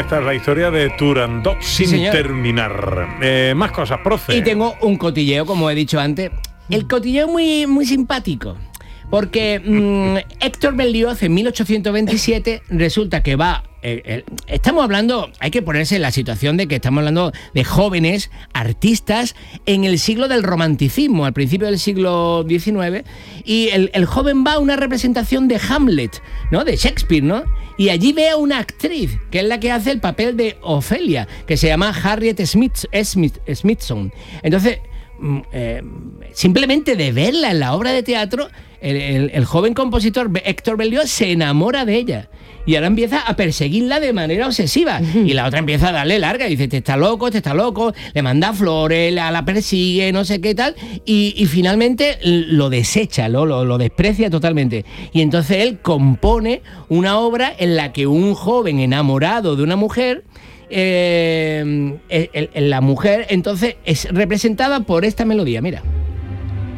esta es la historia de Turandot sin terminar. Más cosas, profe. Y tengo un cotilleo, como he dicho antes. El cotilleo muy, muy simpático. Porque Héctor Berlioz en 1827 resulta que va... estamos hablando, hay que ponerse en la situación de que estamos hablando de jóvenes artistas en el siglo del romanticismo, al principio del siglo XIX, y el joven va a una representación de Hamlet, ¿no? De Shakespeare, ¿no? Y allí ve a una actriz, que es la que hace el papel de Ofelia, que se llama Harriet Smithson. Entonces, simplemente de verla en la obra de teatro, el joven compositor Héctor Berlioz se enamora de ella y ahora empieza a perseguirla de manera obsesiva y la otra empieza a darle larga y dice, te está loco, le manda flores, la persigue, no sé qué tal, y finalmente lo desecha, lo desprecia totalmente, y entonces él compone una obra en la que un joven enamorado de una mujer, la mujer entonces es representada por esta melodía, mira.